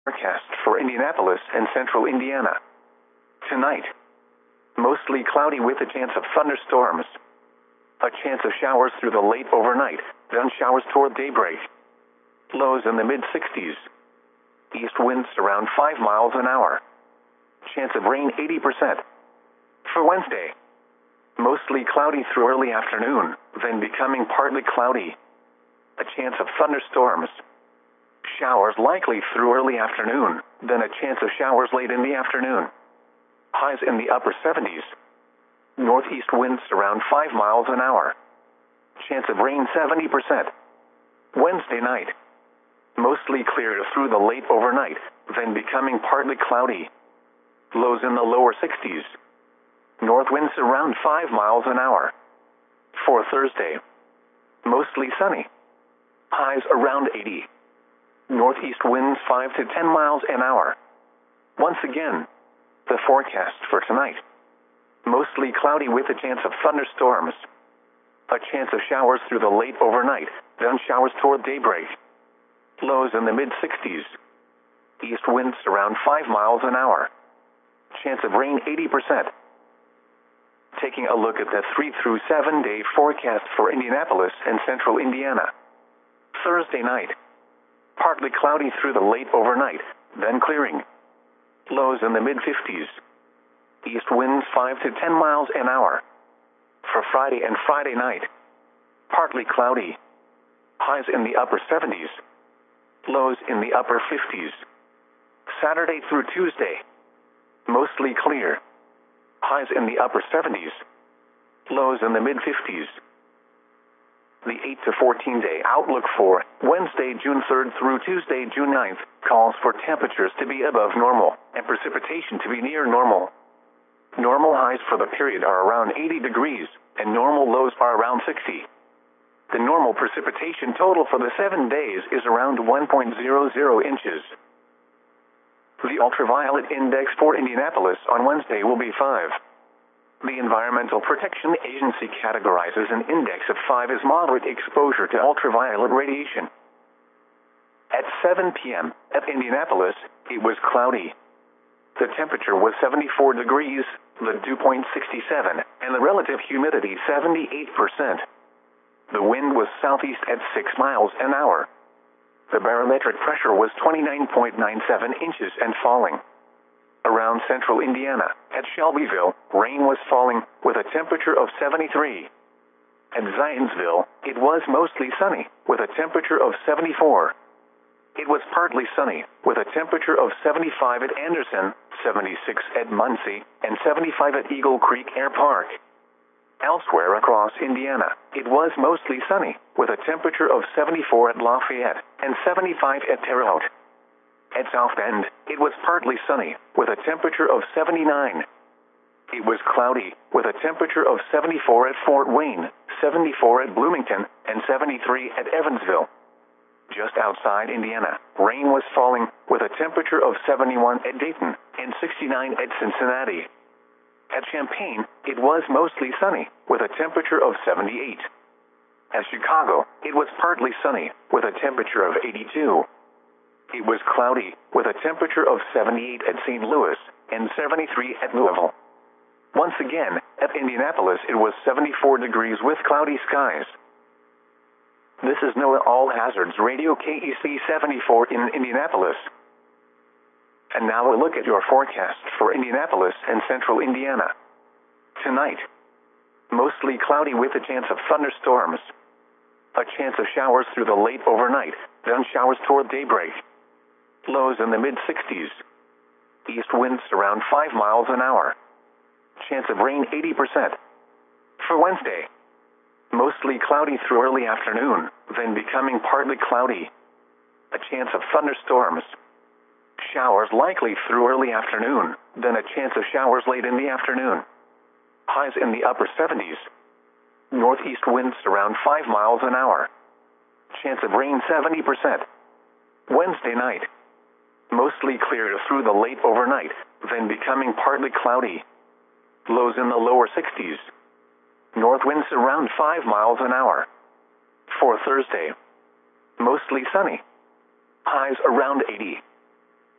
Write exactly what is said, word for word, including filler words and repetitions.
Forecast for Indianapolis and central Indiana. Tonight, mostly cloudy with a chance of thunderstorms. A chance of showers through the late overnight, then showers toward daybreak. Lows in the mid sixties. East winds around five miles an hour. Chance of rain eighty percent. For Wednesday, mostly cloudy through early afternoon, then becoming partly cloudy. A chance of thunderstorms. Showers likely through early afternoon, then a chance of showers late in the afternoon. Highs in the upper seventies. Northeast winds around five miles an hour. Chance of rain seventy percent. Wednesday night, mostly clear through the late overnight, then becoming partly cloudy. Lows in the lower sixties. North winds around five miles an hour. For Thursday, mostly sunny. Highs around eighty. Northeast winds five to ten miles an hour. Once again, the forecast for tonight. Mostly cloudy with a chance of thunderstorms. A chance of showers through the late overnight, then showers toward daybreak. Lows in the mid sixties. East winds around five miles an hour. Chance of rain eighty percent. Taking a look at the three through seven day forecast for Indianapolis and central Indiana. Thursday night, partly cloudy through the late overnight, then clearing. Lows in the mid fifties. East winds five to ten miles an hour. For Friday and Friday night, partly cloudy. Highs in the upper seventies. Lows in the upper fifties. Saturday through Tuesday, mostly clear. Highs in the upper seventies. Lows in the mid fifties. The eight to fourteen day outlook for Wednesday, June third through Tuesday, June ninth, calls for temperatures to be above normal and precipitation to be near normal. Normal highs for the period are around eighty degrees, and normal lows are around sixty. The normal precipitation total for the seven days is around one point zero zero inches. The ultraviolet index for Indianapolis on Wednesday will be five. The Environmental Protection Agency categorizes an index of five as moderate exposure to ultraviolet radiation. At seven p m at Indianapolis, it was cloudy. The temperature was seventy-four degrees, the dew point sixty-seven, and the relative humidity seventy-eight percent. The wind was southeast at six miles an hour. The barometric pressure was twenty-nine point nine seven inches and falling. Around central Indiana, at Shelbyville, rain was falling, with a temperature of seventy-three. At Zionsville, it was mostly sunny, with a temperature of seventy-four. It was partly sunny, with a temperature of seventy-five at Anderson, seventy-six at Muncie, and seventy-five at Eagle Creek Air Park. Elsewhere across Indiana, it was mostly sunny, with a temperature of seventy-four at Lafayette, and seventy-five at Terre Haute. At South Bend, it was partly sunny, with a temperature of seventy-nine. It was cloudy, with a temperature of seventy-four at Fort Wayne, seventy-four at Bloomington, and seventy-three at Evansville. Just outside Indiana, rain was falling, with a temperature of seventy-one at Dayton, and sixty-nine at Cincinnati. At Champaign, it was mostly sunny, with a temperature of seventy-eight. At Chicago, it was partly sunny, with a temperature of eighty-two. It was cloudy, with a temperature of seventy-eight at Saint Louis, and seventy-three at Louisville. Once again, at Indianapolis it was seventy-four degrees with cloudy skies. This is NOAA All Hazards Radio K E C seventy-four in Indianapolis. And now a look at your forecast for Indianapolis and central Indiana. Tonight, mostly cloudy with a chance of thunderstorms. A chance of showers through the late overnight, then showers toward daybreak. Lows in the mid sixties. East winds around five miles an hour. Chance of rain eighty percent. For Wednesday, mostly cloudy through early afternoon, then becoming partly cloudy. A chance of thunderstorms. Showers likely through early afternoon, then a chance of showers late in the afternoon. Highs in the upper seventies. Northeast winds around five miles an hour. Chance of rain seventy percent. Wednesday night, mostly clear through the late overnight, then becoming partly cloudy. Lows in the lower sixties. North winds around five miles an hour. For Thursday, mostly sunny. Highs around eighty.